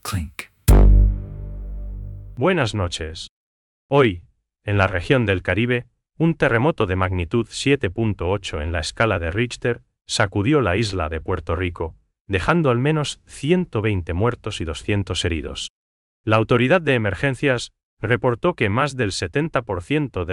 clink. Buenas noches. Hoy, en la región del Caribe, un terremoto de magnitud 7.8 en la escala de Richter sacudió la isla de Puerto Rico, dejando al menos 120 muertos y 200 heridos. La autoridad de emergencias reportó que más del 70% de